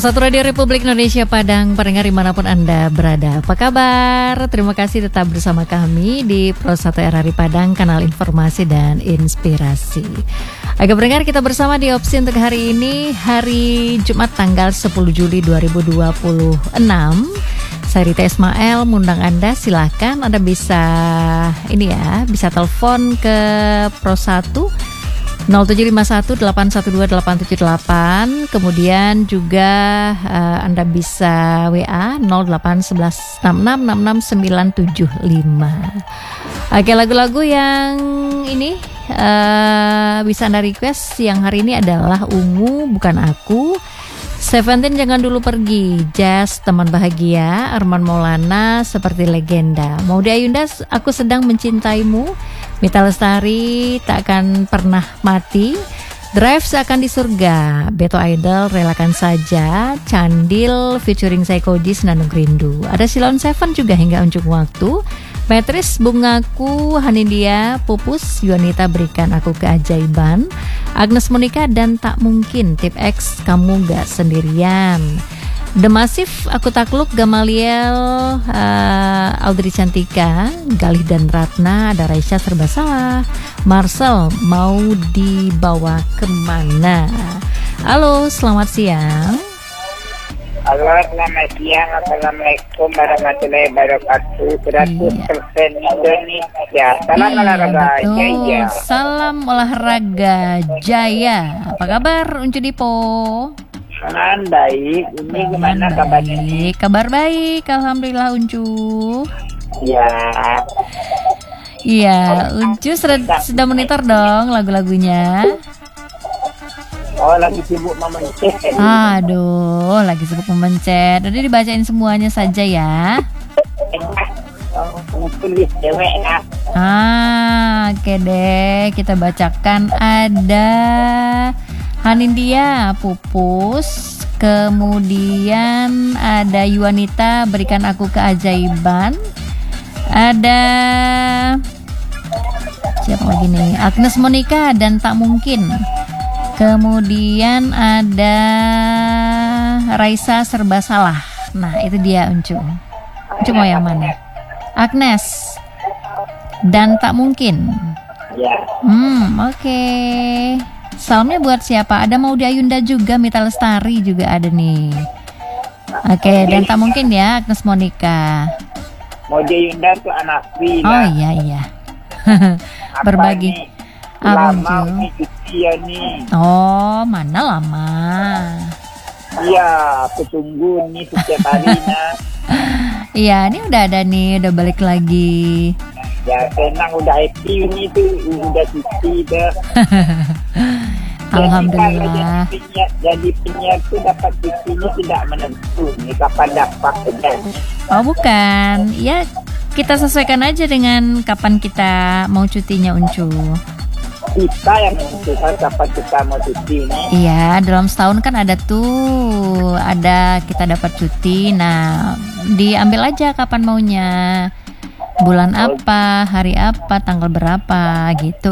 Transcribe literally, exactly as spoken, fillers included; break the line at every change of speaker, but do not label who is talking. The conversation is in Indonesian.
Satu Radio Republik Indonesia Padang, pendengar dimanapun Anda berada. Apa kabar? Terima kasih tetap bersama kami di Pro satu R R I Padang, kanal informasi dan inspirasi. Agak pendengar, kita bersama di opsi untuk hari ini, hari Jumat tanggal sepuluh Juli dua ribu dua puluh enam. Saya Rita Ismail mengundang Anda, silakan Anda bisa ini ya, bisa telepon ke Pro satu nol tujuh lima satu delapan satu dua delapan tujuh delapan. Kemudian juga uh, Anda bisa W A nol delapan satu satu enam enam enam enam sembilan tujuh lima. Oke, lagu-lagu yang ini uh, bisa Anda request yang hari ini adalah Ungu Bukan Aku, Seventeen Jangan Dulu Pergi, Jazz Teman Bahagia, Arman Maulana Seperti Legenda, Maudy Ayunda Aku Sedang Mencintaimu, Mita Lestari Tak Akan Pernah Mati, Drive Seakan di Surga, Beto Idol Relakan Saja, Candil featuring Saikoji Senandung Rindu. Ada Silon Seven juga Hingga Ujung Waktu, Petris Bungaku, Hanindia, Pupus, Yuanita Berikan Aku Keajaiban, Agnes Monica dan Tak Mungkin, Tip X Kamu Gak Sendirian, The Massive Aku Takluk, Gamaliel, uh, Audrey Cantika, Galih dan Ratna, ada Raisya Serba Salah, Marcel Mau Dibawa Kemana. Halo, selamat siang.
Halo, selamat siang. Assalamualaikum warahmatullahi wabarakatuh. seratus persen Indonesia. Salam
Iya,
olahraga
betul.
jaya.
Salam olahraga jaya. Apa kabar Uncu Dipo?
Dengan baik. Ini gimana
Baik.
kabarnya nih?
Kabar baik, alhamdulillah Uncu.
Ya.
Iya, Uncu sedang, sedang monitor dong lagu-lagunya.
Oh, lagi sibuk memencet.
Aduh, lagi sibuk memencet. Udah dibacain semuanya saja ya.
Oh, tulis cewek ya.
Ah, oke deh, kita bacakan. Ada Hanindia, Pupus, kemudian ada Yuanita Berikan Aku Keajaiban, ada siapa lagi nih? Agnes Monica dan Tak Mungkin. Kemudian ada Raisa Serba Salah. Nah, itu dia Uncu. Uncu mau yang mana? Agnes dan Tak Mungkin.
Ya.
Hmm, oke. Okay. Salamnya buat siapa? Ada Maudy Ayunda juga, Mita Lestari juga ada nih. Oke, okay, dan Tak Mungkin ya, Agnes Monica.
Maudy Ayunda tuh anak Vina.
Oh iya iya. Berbagi.
Lama
Uncu.
ini cuci ya nih.
Oh, mana lama?
Iya, aku tunggu nih setiap harinya.
Iya, ini udah ada nih, udah balik lagi.
Ya senang, udah happy ini tuh, udah cuci deh.
Alhamdulillah.
Jadi penyiar, jadi penyiar tuh dapat cutinya tidak menentu. Nih kapan dapat aja.
Oh bukan, ya kita sesuaikan aja dengan kapan kita mau cutinya Uncu.
Kita yang menentukan kapan kita mau cuti nih.
Iya, dalam setahun kan ada tuh, ada kita dapat cuti. Nah, diambil aja kapan maunya. Bulan apa, hari apa, tanggal berapa gitu.